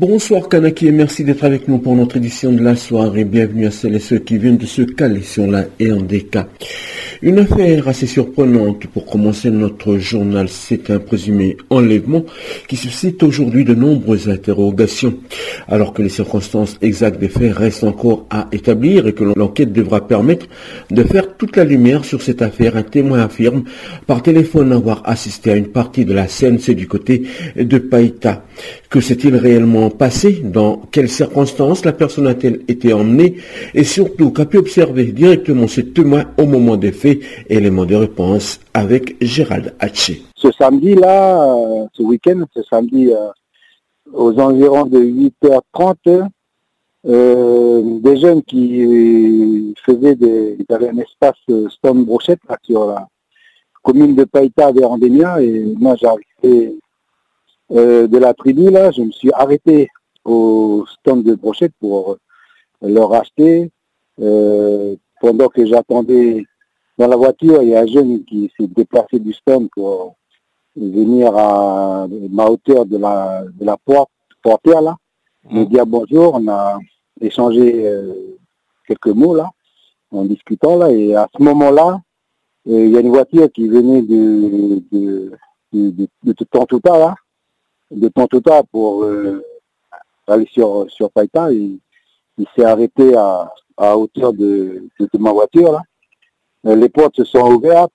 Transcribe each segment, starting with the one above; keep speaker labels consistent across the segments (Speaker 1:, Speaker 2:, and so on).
Speaker 1: Bonsoir Kanaki et merci d'être avec nous pour notre édition de la soirée. Bienvenue à celles et ceux qui viennent de se caler sur la RDK. Une affaire assez surprenante pour commencer notre journal. C'est un présumé enlèvement qui suscite aujourd'hui de nombreuses interrogations. Alors que les circonstances exactes des faits restent encore à établir et que l'enquête devra permettre de faire toute la lumière sur cette affaire, un témoin affirme par téléphone avoir assisté à une partie de la scène, c'est du côté de Païta. Que s'est-il réellement passé? Dans quelles circonstances la personne a-t-elle été emmenée? Et surtout, qu'a pu observer directement ce témoin au moment des faits? Élément de réponse avec Gérald Hatché.
Speaker 2: Ce samedi-là, ce week-end, ce samedi aux environs de 8h30, des jeunes qui ils avaient un espace Stone Brochette là, sur la commune de Païta vers Andémia, et moi j'arrivais de la tribu là, je me suis arrêté au stand de Brochette pour leur acheter. Pendant que j'attendais dans la voiture, il y a un jeune qui s'est déplacé du stand pour venir à ma hauteur de la portière là, me dire bonjour. On a échangé quelques mots là, en discutant là, et à ce moment-là, il y a une voiture qui venait de Tontouta là, de Tontouta pour aller sur Païta, et il s'est arrêté à hauteur de ma voiture là. Les portes se sont ouvertes,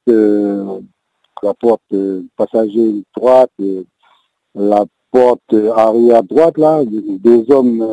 Speaker 2: la porte passager droite, la porte arrière droite là, des hommes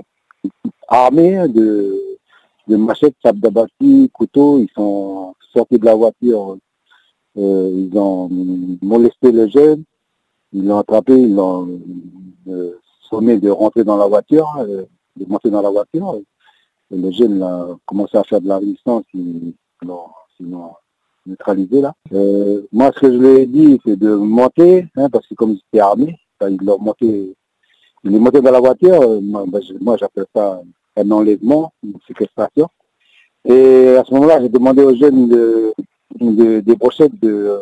Speaker 2: armés de machettes, sables d'abati, couteaux, ils sont sortis de la voiture, ils ont molesté le jeune, ils l'ont attrapé, ils l'ont sommé de rentrer dans la voiture, de monter dans la voiture. Et le jeune a commencé à faire de la résistance, sinon neutralisé là. Moi, ce que je lui ai dit, c'est de monter, parce que comme ils étaient armés, il est monté dans la voiture. Moi, j'appelle ça un enlèvement, une séquestration. Et à ce moment-là, j'ai demandé aux jeunes des brochettes de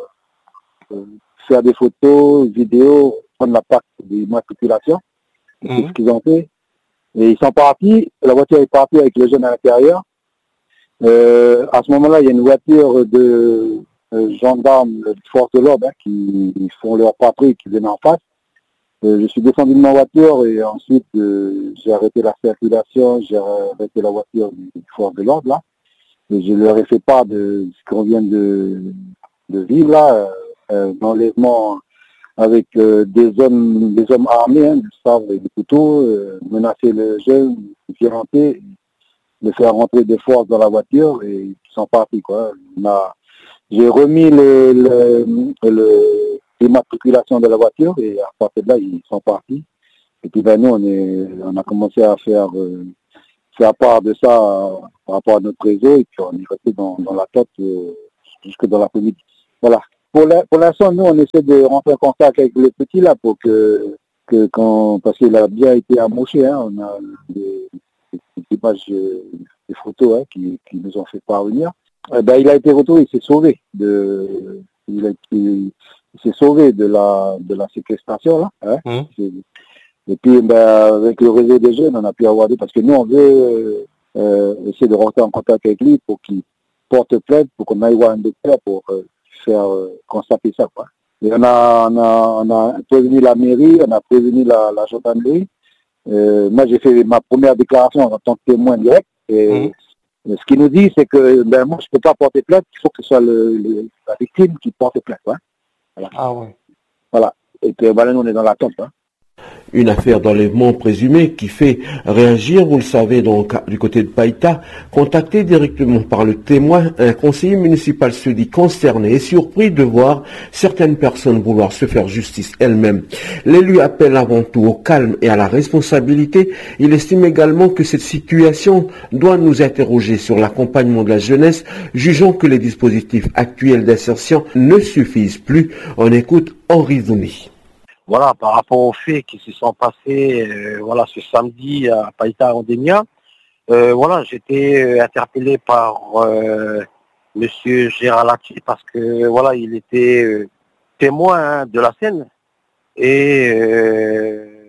Speaker 2: faire des photos, vidéos, prendre la plaque d'immatriculation. C'est ce qu'ils ont fait. Et ils sont partis, la voiture est partie avec le jeune à l'intérieur. À ce moment-là, il y a une voiture de gendarmes de force de l'ordre qui font leur patrouille, qui viennent en face. Je suis descendu de ma voiture et ensuite j'ai arrêté la circulation, j'ai arrêté la voiture du force de l'ordre là. Et je leur ai fait part de ce qu'on vient de vivre là, l'enlèvement avec des hommes armés, du sabre et des couteaux, menacer le jeune, violenter, de faire rentrer des forces dans la voiture, et ils sont partis quoi. J'ai remis l'immatriculation de la voiture, et à partir de là ils sont partis. Et puis nous on a commencé à faire part de ça par rapport à notre réseau, et puis on est resté dans la tête jusque dans l'après-midi. Voilà. Pour l'instant, nous on essaie de rentrer en contact avec le petit là pour parce qu'il a bien été amoché, on a des images, des photos qui nous ont fait parvenir. Il a été retrouvé, il s'est sauvé il s'est sauvé de la séquestration là. Et puis avec le réseau des jeunes, on a pu avoir parce que nous on veut essayer de rentrer en contact avec lui pour qu'il porte plainte, pour qu'on aille voir un docteur pour faire constater ça quoi. Et on a prévenu la mairie, on a prévenu la gendarmerie. Moi, j'ai fait ma première déclaration en tant que témoin direct. Et ce qu'il nous dit, c'est que moi, je ne peux pas porter plainte. Il faut que ce soit la victime qui porte plainte. Voilà.
Speaker 3: Ah ouais.
Speaker 2: Voilà. Et puis, là, nous, on est dans l'attente.
Speaker 1: Une affaire d'enlèvement présumé qui fait réagir, vous le savez, donc du côté de Païta. Contacté directement par le témoin, un conseiller municipal se dit consterné et surpris de voir certaines personnes vouloir se faire justice elles-mêmes. L'élu appelle avant tout au calme et à la responsabilité. Il estime également que cette situation doit nous interroger sur l'accompagnement de la jeunesse, jugeant que les dispositifs actuels d'insertion ne suffisent plus. On écoute Henri Zouni.
Speaker 3: Voilà, par rapport aux faits qui se sont passés ce samedi à Païta Andémia, j'étais interpellé par monsieur Gérald Hatché parce que il était témoin de la scène, et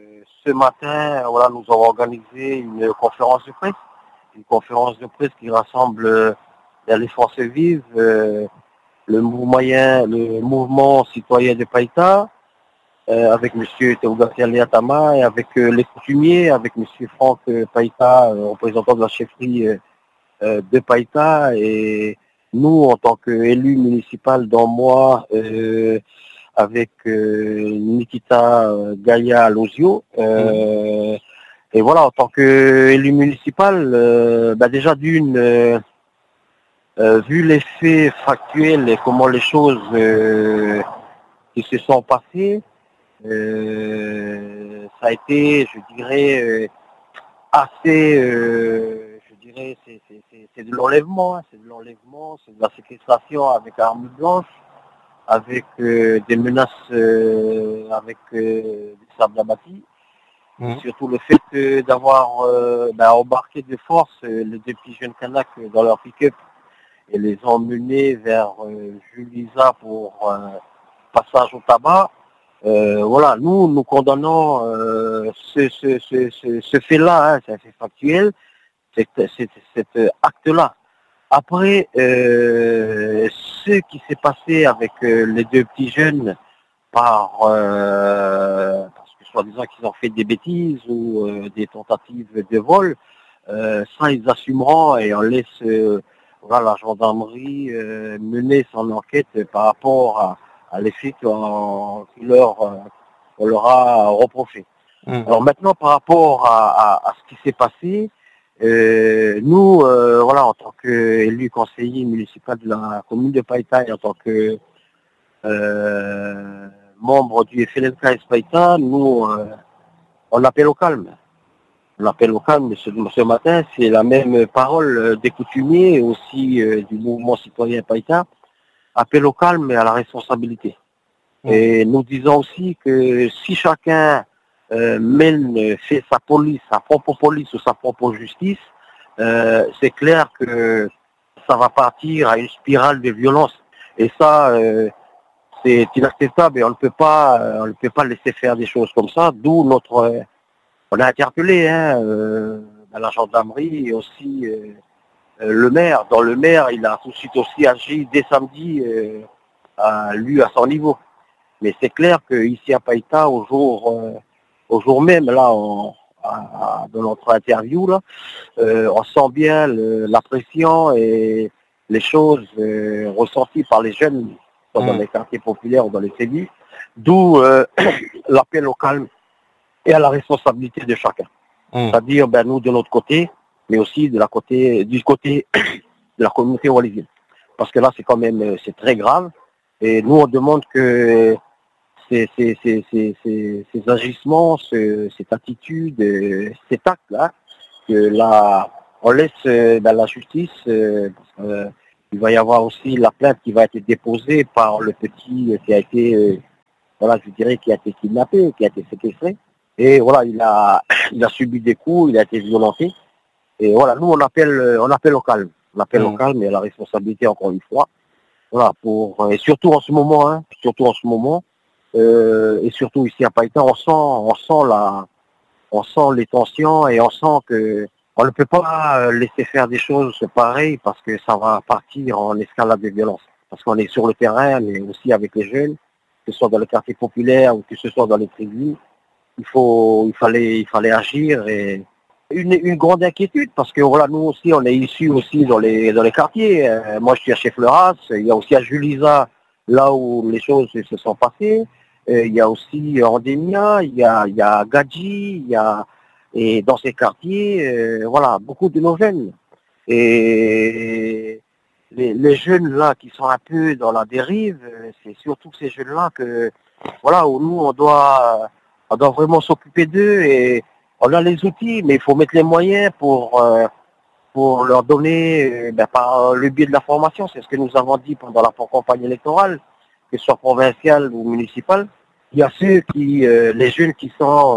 Speaker 3: ce matin, voilà, nous avons organisé une conférence de presse. Une conférence de presse qui rassemble les forces vives, le mouvement citoyen de Païta, avec M. Théougati Aliatama et avec les coutumiers, avec M. Franck Païta, représentant de la chefferie de Païta, et nous, en tant qu'élus municipal dans moi, avec Nikita Gaïa Lozio. Et voilà, en tant qu'élu municipal, déjà d'une, vu les faits factuels et comment les choses qui se sont passées, ça a été, je dirais, assez, je dirais, c'est de l'enlèvement, c'est de l'enlèvement, c'est de la séquestration avec armes blanches, avec des menaces, avec des sables abattus. Surtout le fait d'avoir embarqué de force les deux petits jeunes Kanaks dans leur pick-up et les emmener vers Julisa pour passage au tabac. Voilà, nous condamnons ce fait-là, c'est un fait factuel, cet acte-là. Après, ce qui s'est passé avec les deux petits jeunes parce que soi-disant qu'ils ont fait des bêtises ou des tentatives de vol, ça ils assumeront et on laisse la gendarmerie mener son enquête par rapport à les faits qu'on leur a reproché. Alors maintenant, par rapport à ce qui s'est passé, nous, en tant qu'élu conseiller municipal de la commune de Païta et en tant que membre du FLNK Païta, nous, on appelle au calme. On appelle au calme ce matin, c'est la même parole des coutumiers et aussi du mouvement citoyen Païta, appel au calme et à la responsabilité. Et nous disons aussi que si chacun fait sa police, sa propre police ou sa propre justice, c'est clair que ça va partir à une spirale de violence. Et ça, c'est inacceptable et on ne peut pas laisser faire des choses comme ça. D'où on a interpellé la gendarmerie et aussi le maire. Dans le maire, il a tout de suite aussi agi dès samedi, lui à son niveau. Mais c'est clair qu'ici à Païta, au jour même, là, dans notre interview, là, on sent bien la pression et les choses ressenties par les jeunes dans les quartiers populaires ou dans les cellules, d'où l'appel au calme et à la responsabilité de chacun. C'est-à-dire, nous, de notre côté, mais aussi du côté de la communauté wallisienne. Parce que là, c'est quand même, c'est très grave. Et nous, on demande que ces agissements, cette attitude, cet acte-là, que là, on laisse la justice, parce il va y avoir aussi la plainte qui va être déposée par le petit qui a été, je dirais, qui a été kidnappé, qui a été séquestré. Et voilà, il a subi des coups, il a été violenté. Et voilà, nous, on appelle au calme. On appelle au calme et à la responsabilité, encore une fois. Voilà, et surtout en ce moment, et surtout ici à Païta, on sent les tensions et on sent que on ne peut pas laisser faire des choses pareilles parce que ça va partir en escalade de violence. Parce qu'on est sur le terrain, mais aussi avec les jeunes, que ce soit dans les quartiers populaires ou que ce soit dans les tribus. Il fallait agir et une grande inquiétude parce que voilà, nous aussi, on est issus aussi dans les quartiers. Moi, je suis à Chefleuras, il y a aussi à Julisa, là où les choses se sont passées. Il y a aussi Andémia, il y a Gadji, et dans ces quartiers, beaucoup de nos jeunes. Et les jeunes là qui sont un peu dans la dérive, c'est surtout ces jeunes-là où nous on doit vraiment s'occuper d'eux et on a les outils, mais il faut mettre les moyens pour leur donner par le biais de la formation. C'est ce que nous avons dit pendant la campagne électorale, que ce soit provinciale ou municipale. Il y a ceux les jeunes qui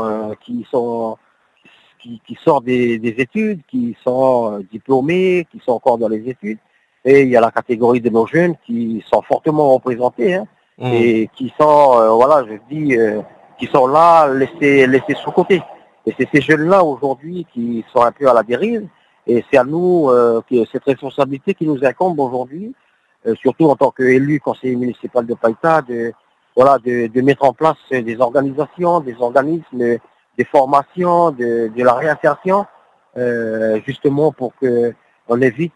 Speaker 3: sortent des études, qui sont diplômés, qui sont encore dans les études. Et il y a la catégorie de nos jeunes qui sont fortement représentés et qui sont, qui sont là laissés sous côté. Et c'est ces jeunes-là aujourd'hui qui sont un peu à la dérive. Et c'est à nous, cette responsabilité qui nous incombe aujourd'hui, surtout en tant qu'élu conseiller municipal de Païta, de mettre en place des organisations, des organismes, des formations, de la réinsertion, justement pour que on évite,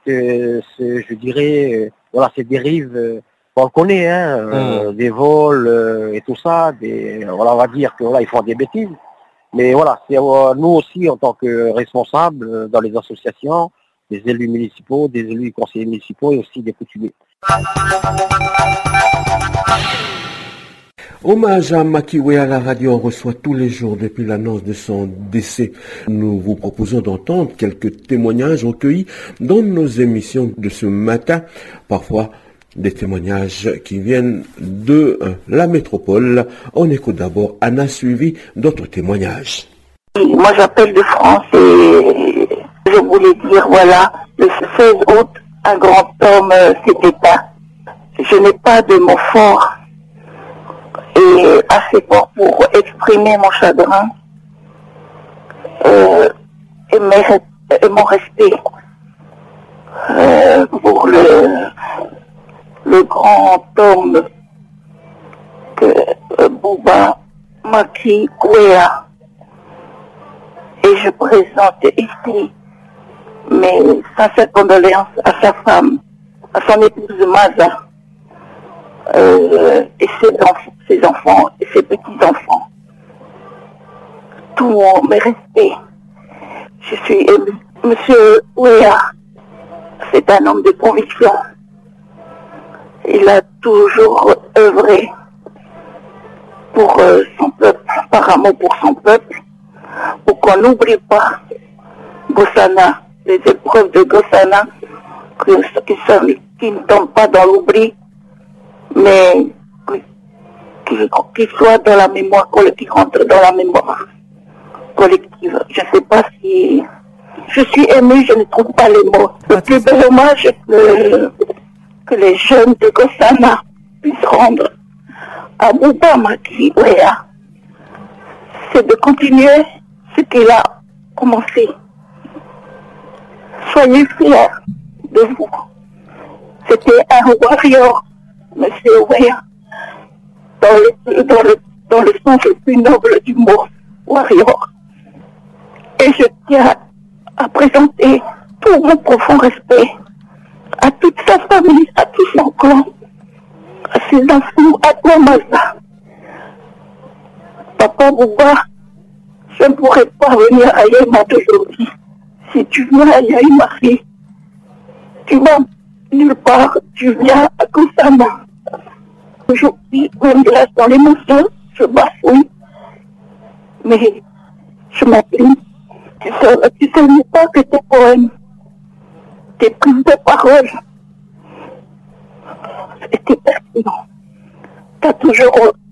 Speaker 3: ces dérives qu'on connaît, des vols et tout ça. On va dire que ils font des bêtises. Mais voilà, c'est nous aussi en tant que responsables dans les associations, des élus municipaux, des élus conseillers municipaux et aussi des coutumiers.
Speaker 1: Hommage à Makiwe à la radio, on reçoit tous les jours depuis l'annonce de son décès. Nous vous proposons d'entendre quelques témoignages recueillis dans nos émissions de ce matin, parfois des témoignages qui viennent de la métropole. On écoute d'abord Anna, suivi d'autres témoignages.
Speaker 4: Moi j'appelle de France et je voulais dire, voilà, le 16 août, un grand homme s'est éteint. Je n'ai pas de mots forts et assez fort pour exprimer mon chagrin et mon respect pour le grand homme que Bouba Makiwe. Et je présente ici mes sincères condoléances à sa femme, à son épouse Maza, et ses enfants et ses petits-enfants. Tout mes respects. Je suis ému. Monsieur Ouéa, c'est un homme de conviction. Il a toujours œuvré pour son peuple, par amour pour son peuple, pour qu'on n'oublie pas Gossana, les épreuves de Gossana, qui ne tombent pas dans l'oubli, mais qui soient dans la mémoire collective, qui rentrent dans la mémoire collective. Je ne sais pas si... Je suis émue, je ne trouve pas les mots. Le plus bel hommage que les jeunes de Gossana puissent rendre à Bouba Makiwe, c'est de continuer ce qu'il a commencé. Soyez fiers de vous. C'était un warrior, monsieur Ouéa, dans le sens le plus noble du mot, warrior. Et je tiens à présenter tout mon profond respect à toute sa famille, à tout son clan, à ses enfants, à toi, Maza. Papa Bouba, je ne pourrais pas venir à Yaïma aujourd'hui. Si tu viens à Yaïmari, tu vas nulle part, tu viens à Gossana. Aujourd'hui, je me glace dans l'émotion, je bafouille, mais je m'applique. Tu sais pas que tes poèmes, tes prises de parole, étaient pertinents. Tu as toujours